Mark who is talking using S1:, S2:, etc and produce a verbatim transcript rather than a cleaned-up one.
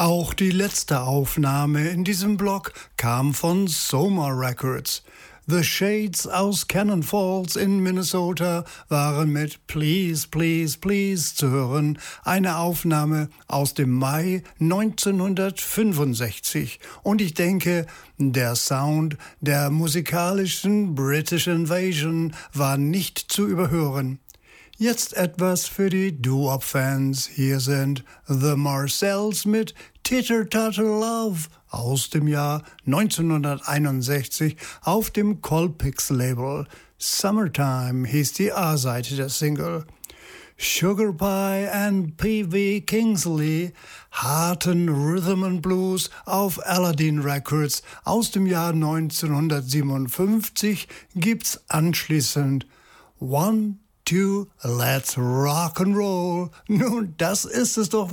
S1: Auch die letzte Aufnahme in diesem Block kam von Soma Records. The Shades aus Cannon Falls in Minnesota waren mit Please, Please, Please zu hören. Eine Aufnahme aus dem Mai neunzehnhundertfünfundsechzig. Und ich denke, der Sound der musikalischen British Invasion war nicht zu überhören. Jetzt etwas für die Doo-Wop-Fans. Hier sind The Marcells mit Titter Tatter Love aus dem Jahr neunzehnhunderteinundsechzig auf dem Colpix-Label. Summertime hieß die A-Seite der Single. Sugar Pie and P V Kingsley, harten Rhythm and Blues auf Aladdin Records aus dem Jahr neunzehnhundertsiebenundfünfzig gibt's anschließend One, Two, Let's Rock and Roll. Nun, das ist es doch